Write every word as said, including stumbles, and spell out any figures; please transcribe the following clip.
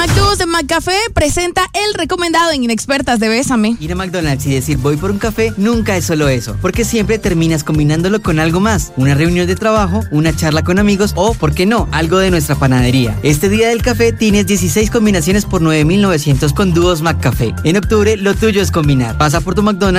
McDonald's de McCafé presenta el recomendado en Inexpertas de Bésame. Ir a McDonald's y decir voy por un café nunca es solo eso, porque siempre terminas combinándolo con algo más. Una reunión de trabajo, una charla con amigos o, ¿por qué no?, algo de nuestra panadería. Este día del café tienes dieciséis combinaciones por nueve mil novecientos con dúos McCafé. En octubre lo tuyo es combinar. Pasa por tu McDonald's